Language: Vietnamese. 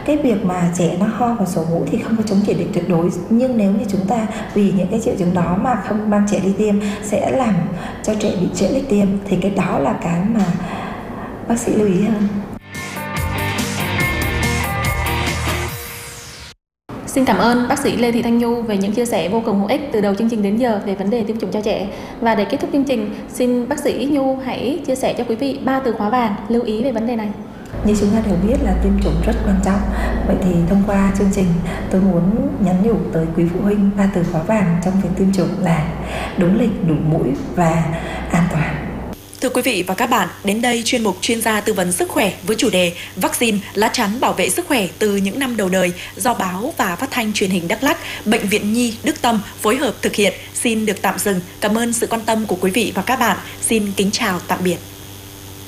cái việc mà trẻ nó ho và sổ mũi thì không có chống chỉ định tuyệt đối, nhưng nếu như chúng ta vì những cái triệu chứng đó mà không mang trẻ đi tiêm sẽ làm cho trẻ bị trễ lịch tiêm, thì cái đó là cái mà bác sĩ lưu ý hơn. Xin cảm ơn bác sĩ Lê Thị Thanh Nhu về những chia sẻ vô cùng hữu ích từ đầu chương trình đến giờ về vấn đề tiêm chủng cho trẻ. Và để kết thúc chương trình, xin bác sĩ Nhu hãy chia sẻ cho quý vị 3 từ khóa vàng lưu ý về vấn đề này. Như chúng ta đều biết là tiêm chủng rất quan trọng. Vậy thì thông qua chương trình tôi muốn nhắn nhủ tới quý phụ huynh 3 từ khóa vàng trong việc tiêm chủng là đúng lịch, đủ mũi và an toàn. Thưa quý vị và các bạn, đến đây chuyên mục chuyên gia tư vấn sức khỏe với chủ đề Vaccine lá chắn bảo vệ sức khỏe từ những năm đầu đời do Báo và Phát thanh Truyền hình Đắk Lắk, Bệnh viện Nhi Đức Tâm phối hợp thực hiện xin được tạm dừng. Cảm ơn sự quan tâm của quý vị và các bạn. Xin kính chào tạm biệt.